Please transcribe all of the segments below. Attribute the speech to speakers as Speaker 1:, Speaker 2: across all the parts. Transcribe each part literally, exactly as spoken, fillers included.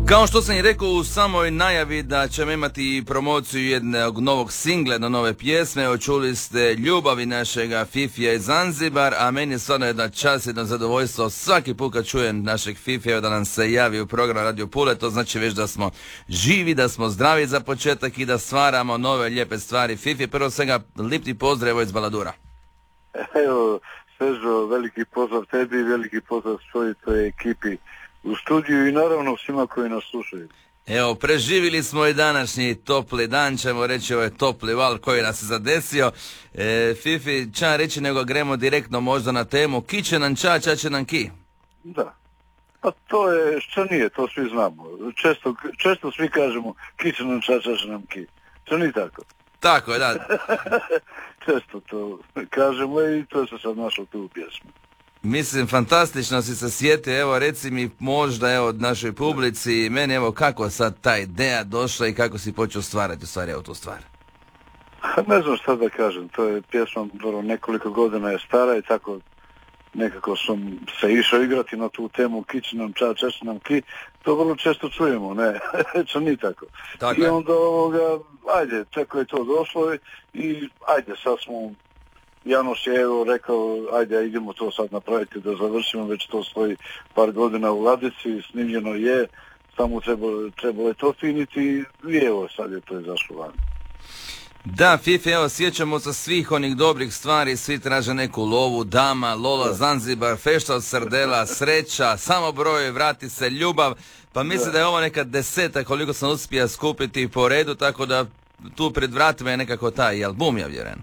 Speaker 1: Kao što sam i rekao u samoj najavi da ćemo imati promociju jednog novog singla, jedne nove pjesme, evo čuli ste Ljubavi našega Fifija iz Zanzibar, a meni je stvarno jedna čast, jedno zadovoljstvo svaki put kad čujem našeg Fifija da nam se javi u program Radio Pule, to znači već da smo živi, da smo zdravi za početak i da stvaramo nove lijepe stvari. Fifi, prvo svega lipti pozdrav evo iz Baladura.
Speaker 2: Evo, Sežo, veliki pozdrav tebi i veliki pozdrav svojoj tvojoj ekipi u studiju i naravno svima koji nas slušaju.
Speaker 1: Evo, preživili smo i današnji topli dan, ćemo reći ovaj topli val koji nas je zadesio. E, Fifi, ča reći nego gremo direktno možda na temu ki će nam ča, ča će nam ki.
Speaker 2: Da, pa to je, što nije, to svi znamo. Često, često svi kažemo ki će nam ča, ča će nam ki. Što nije tako?
Speaker 1: Tako je, da.
Speaker 2: Često to kažemo i to se sad našlo tu u pjesmu.
Speaker 1: Mislim, fantastično si se sjetio, evo reci mi možda evo našoj publici i meni evo kako sad ta ideja došla i kako si počeo stvarati u stvari evo tu stvar.
Speaker 2: Ne znam šta da kažem, to je pjesma dobro, nekoliko godina je stara i tako nekako sam se išao igrati na tu temu ki će nam ča, ča će nam ki, to vrlo često čujemo, ne, što nije tako.
Speaker 1: Tako
Speaker 2: I
Speaker 1: je.
Speaker 2: onda ovoga, ajde, tako je to došlo i ajde, sad smo Janoš je evo rekao, ajde idemo to sad napraviti da završimo, već to stoji par godina u ladici, snimljeno je, samo trebalo, trebalo je to finiti i evo sad je to izašlo van.
Speaker 1: Da, Fifi, evo sjećamo se svih onih dobrih stvari, svi traže neku lovu, dama, Lola, Zanzibar, fešta od srdela, sreća, samo broj, vrati se, ljubav, pa mislim da je ovo neka deseta koliko sam uspio skupiti po redu, tako da tu pred vratima je nekako taj album, ja vjerujem.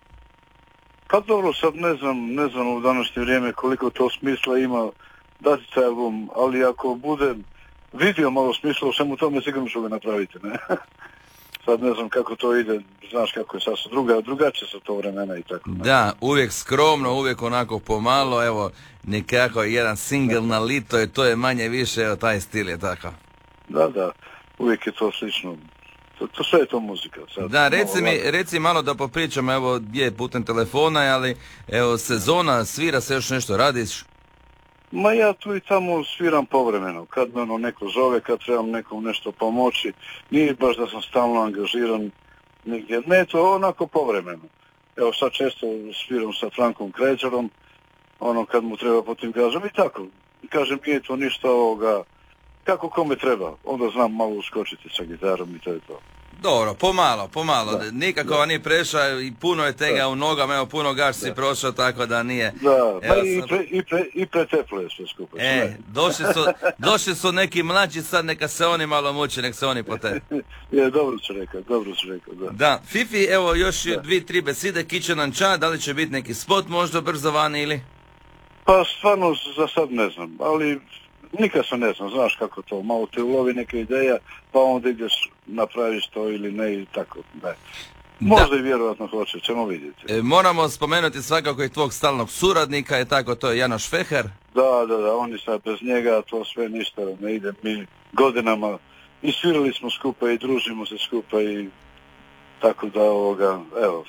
Speaker 2: Pa dobro, sad ne znam, ne znam u današnje vrijeme koliko to smisla ima dati taj album, ali ako budem vidio malo smisla u svemu tome, sigurno ću ga napraviti, ne? Sad ne znam kako to ide, znaš kako je sad su druga, drugačije su to vremena i tako. Ne?
Speaker 1: Da, uvijek skromno, uvijek onako pomalo, evo, nekako jedan single na lito i to je manje više, evo, taj stil je tako.
Speaker 2: Da, da, uvijek je to slično. To, to sve je to muzika. Sad,
Speaker 1: da, reci mi, reci malo da popričam, evo, je putem telefona, ali, evo, sezona, svira se još nešto, radiš?
Speaker 2: Ma ja tu i tamo sviram povremeno, kad me ono neko zove, kad trebam nekom nešto pomoći, nije baš da sam stalno angažiran nigdje, ne, to onako povremeno. Evo sad često sviram sa Frankom Kređarom, ono kad mu treba po tim gažem i tako. Kažem, nije to ništa ovoga, kako kome treba, onda znam malo uskočiti sa gitarom i to je to.
Speaker 1: Dobro, pomalo, pomalo,
Speaker 2: da,
Speaker 1: nikako
Speaker 2: da.
Speaker 1: Nije prešao i puno je tega da. U nogama, evo puno gaš si prošao, tako da nije.
Speaker 2: Da,
Speaker 1: evo,
Speaker 2: i,
Speaker 1: sam...
Speaker 2: pre, i, pre, i preteplo je sve skupa.
Speaker 1: E, došli su, došli su neki mlađi sad, neka se oni malo muče, nek se oni pote.
Speaker 2: Je, dobro ću rekao, dobro ću rekao, da.
Speaker 1: Da, Fifi, evo još da. dvi, tri beside, ki će nam ča, da li će biti neki spot možda brzo vani ili?
Speaker 2: Pa stvarno za sad ne znam, ali nikad se ne znam, znaš kako to, malo te ulovi neka ideja, pa onda ideš napraviš to ili ne i tako, ne. Možda da. I vjerojatno hoće, ćemo vidjeti.
Speaker 1: E, moramo spomenuti svakako i tvog stalnog suradnika, je tako, to je Janoš Feher.
Speaker 2: Da, da, da, oni sad bez njega, to sve ništa ne ide, mi godinama i svirali smo skupa i družimo se skupa i tako da ovoga, evo.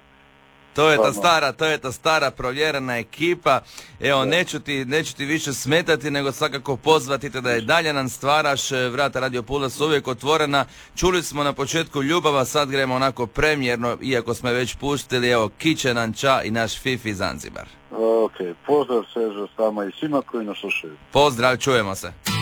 Speaker 1: To je ta stara, to je ta stara provjerena ekipa. Evo, neću ti, neću ti više smetati, nego svakako pozvati te da je dalje nam stvaraš. Vrata Radio Pula su uvijek otvorena. Čuli smo na početku Ljubava, sad gremo onako premjerno, iako smo već pustili, evo, ki će nam ča i naš Fifi Zanzibar.
Speaker 2: Ok, pozdrav Sežo s vama i svima koji nas slušaju.
Speaker 1: Pozdrav, čujemo se.